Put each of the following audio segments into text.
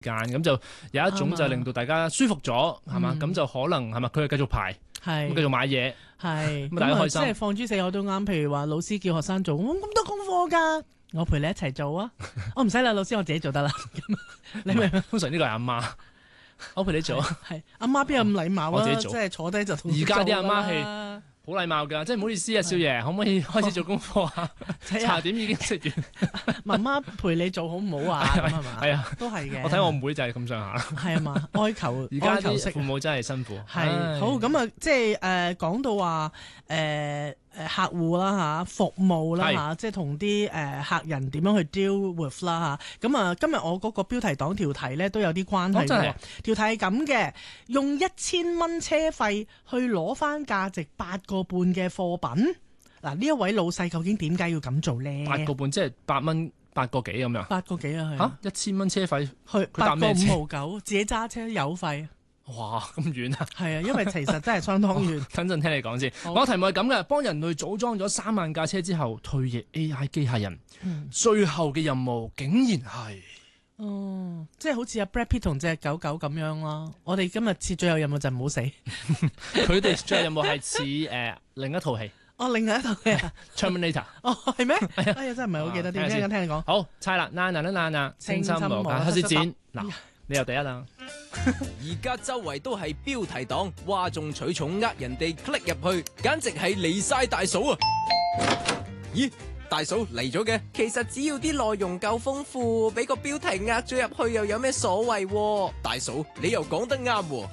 間，咁就有一種就令到大家舒服咗，係嘛？咁就可能係嘛，佢係繼續排，咁繼續買嘢，咁大家開心。 即係放諸四海都啱。譬如話老師叫學生做咁多功課㗎，我陪你一齊做啊！我唔使啦，老師我自己做得啦。你明唔明？ 通常呢個係阿媽，我陪你做。 係阿媽邊有咁禮貌啊？ 我自己做， 即係坐低就同而家啲阿媽係好禮貌㗎，即係唔好意思啊，少爺，可唔可以開始做功課啊？茶點已經食完，媽媽陪你做好唔好啊？咁係嘛？ 係啊， 都係嘅。 我睇我妹就係咁上下啦。 係啊嘛，哀求而家啲父母真係辛苦。 係好咁啊，即係講到話客戶啦嚇，服務啦嚇，即係同啲客人點樣去 deal with 啦嚇。咁啊，今日我嗰個標題黨條題咧都有啲關係喎。條題係咁嘅，用1000蚊車費去攞翻價值8個半嘅貨品。嗱，呢一位老細究竟點解要咁做咧 ？8個半即係8蚊8個幾咁樣。 8個幾啊？ 係1000蚊車費去8個5毫9，自己揸車油費。 哇，咁遠啊！ 係啊，因為其實真係相當遠。 等陣聽你講先。我題目係咁嘅，幫人類組裝咗3萬架車之後，退役 AI 機械人，最後嘅任務竟然係即係好似阿 Brad Pitt 同隻狗狗咁樣啦。我哋今日設最後任務就唔好死。 佢哋最後任務係似另一套戲。 另外一套戲 Terminator。 係咩？哎呀，真係唔係好記得啲。聽你講。 好，猜啦，嗱，青春無價，開始剪。嗱，你又第一啦。 而家周圍都係標題黨，嘩眾取寵，人哋 click 入去，簡直係離晒大嫂啊！咦，大嫂嚟咗嘅？其實只要啲內容夠豐富，俾個標題呃咗入去又有咩所謂？大嫂，你又講得啱喎。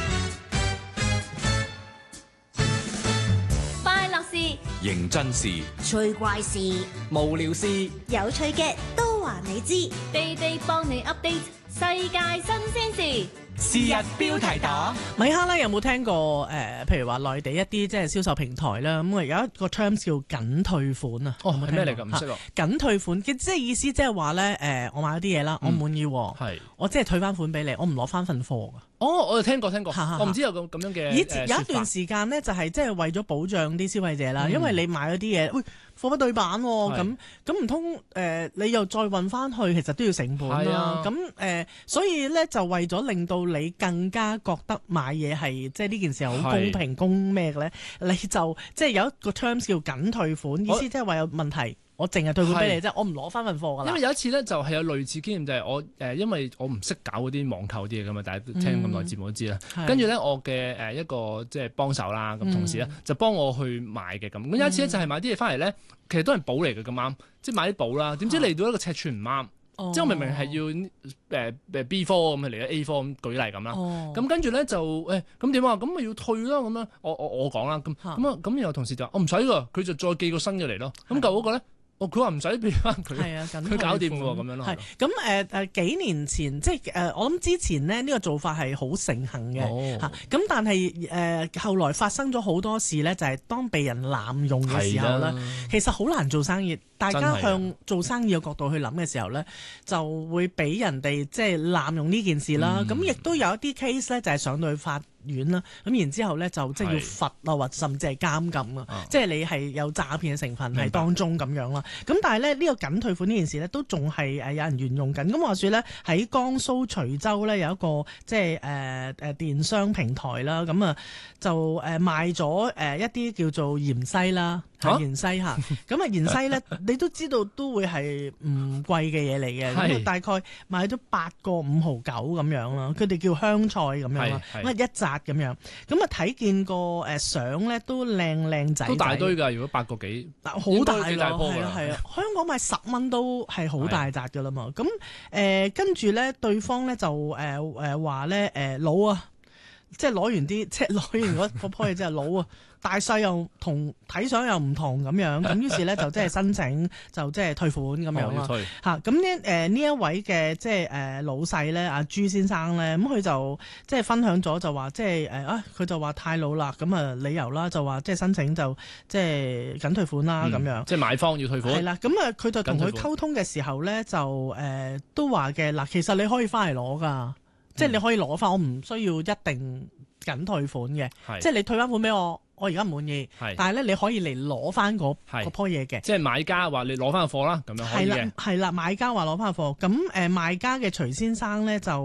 快樂事、 認真事、 趣怪事、 無聊事、 有趣嘅都話你知，地地幫你 update 世界新鮮事。 是日標題黨。 米哈啦有冇聽過譬如話內地一啲即係銷售平台啦，咁有一個 terms 叫緊退款啊。 係咩嚟㗎？唔識喎。 緊退款即係意思即係話咧我買咗啲嘢啦，我滿意，我即係退翻款俾你，我唔攞翻份貨㗎。 我聽過，我唔知有咁樣嘅。 有一段時間咧，就係即係為咗保障啲消費者啦，因為你買咗啲嘢，喂，貨不對版喎，咁唔通你又再運翻去，其實都要成本啦。咁所以咧就為咗令到你更加覺得買嘢係即係呢件事好公平公咩嘅咧，你就即係有一個 terms 叫緊退款，意思即係話有問題。我淨係退款俾你啫，我唔攞翻份貨㗎啦。 因為有一次咧，就係有類似經驗，就係我因為我唔識搞嗰啲網購啲嘢㗎嘛，大家聽咁耐節目都知啦。跟住咧，我嘅一個即係幫手啦，咁同事咧就幫我去買嘅咁。咁有一次咧就係買啲嘢翻嚟咧，其實都係簿嚟嘅咁啱，即係買啲簿啦。點知嚟到一個尺寸唔啱，即係我明明係要B4咁嚟咗 A4咁舉例咁啦。咁跟住咧就咁點啊？咁咪要退咯咁樣。我講啦，咁然後同事就話我唔使㗎，佢就再寄個新嘅嚟咯。咁舊嗰個咧。佢話唔使俾翻佢，佢搞掂喎咁樣咯。 係咁幾年前，即係我諗之前呢個做法係好盛行嘅嚇。咁但係後來發生咗好多事咧，就係當被人濫用嘅時候咧，其實好難做生意。大家向做生意嘅角度去諗嘅時候咧，就會俾人哋即係濫用呢件事啦。咁亦都有一啲 case 咧，就係上到去法院啦。咁然之後咧，就即係要罰啊，或甚至係監禁啊。即係你係有詐騙嘅成分喺當中咁樣啦。咁但係咧，呢個緊退款呢件事咧，都仲係有人沿用緊。咁話說咧，喺江蘇徐州咧有一個即係電商平台啦，咁啊就賣咗一啲叫做芫茜啦。芫茜嚇，咁芫茜咧，你都知道都會係唔貴嘅嘢嚟嘅，咁大概買咗8個5毫9咁樣啦，佢哋叫香菜咁樣啦，咁一紮咁樣，咁啊睇見個相咧都靚仔， 都大堆㗎，如果8個幾， 好大咯，係啊，香港買10蚊都係好大紮㗎啦嘛，咁跟住咧對方咧就話咧老啊，即係攞完啲，即係攞完嗰樖嘢之後老啊。大細又同睇相又唔同咁樣，咁於是咧就即係申請就即係退款咁樣啦嚇。咁呢一位嘅即係老細咧，阿朱先生咧，咁佢就即係分享咗就話即係佢就話太老啦，咁啊理由啦就話即係申請就即係緊退款啦咁樣。 即係買方要退款。係啦， 咁啊佢就同佢溝通嘅時候咧就都話嘅嗱，其實你可以翻嚟攞㗎，即係你可以攞翻，我唔需要一定緊退款嘅，即係你退翻款俾我。 我而家唔滿意， 係但係咧你可以嚟攞翻嗰係棵嘢嘅。 即係買家話你攞翻個貨啦，咁樣可以嘅。 係啦，買家話攞翻個貨，咁賣家嘅徐先生咧就